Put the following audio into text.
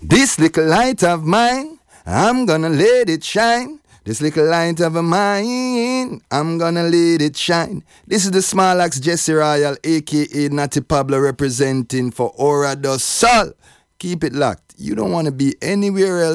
This little light of mine, I'm gonna let it shine. This little light of mine, I'm gonna let it shine. This is the Small Axe Jesse Royal, aka Natty Pablo, representing for Aura do Sol. Keep it locked. You don't want to be anywhere else.